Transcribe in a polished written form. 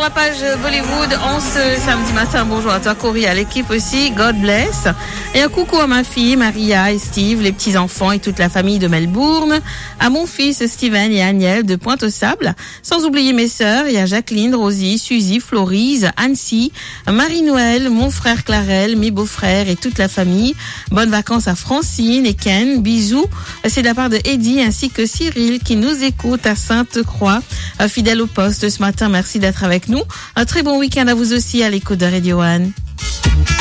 ma page Bollywood en ce samedi matin. Bonjour à toi, Corey, à l'équipe aussi. God bless. Et un coucou à ma fille, Maria et Steve, les petits-enfants et toute la famille de Melbourne. À mon fils, Steven et Agnel de Pointe-aux-Sables. Sans oublier mes sœurs. Il y a Jacqueline, Rosie, Suzy, Florise, Annecy, Marie-Noël, mon frère Clarel, mes beaux-frères et toute la famille. Bonnes vacances à Francine et Ken. Bisous. C'est de la part de Eddie ainsi que Cyril qui nous écoute à Sainte-Croix. Fidèle au poste ce matin. Merci d'être avec nous. Un très bon week-end à vous aussi à l'écoute de Radio One.